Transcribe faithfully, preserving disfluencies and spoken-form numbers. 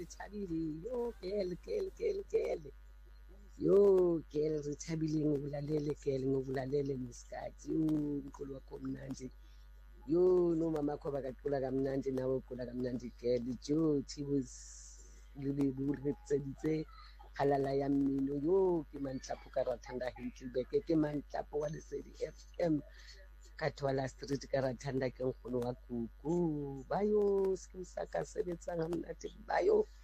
thabile yo girl girl girl girl yo girl re thabile ngokulalele girl ngokulalele ngesikhathi yo umculo wakho mnandi yo nomama akho bakacula kamnandi nawe ucula kamnandi girl Jothi representitse halala ya mmino yo ke Mantlapo ka rathanda Hitleback ke Mantlapo wa Lesedi F M ka Twala Street ka rathanda ke nkgono wa Gugu bayo skimsaka sebetsang ha mnate bayo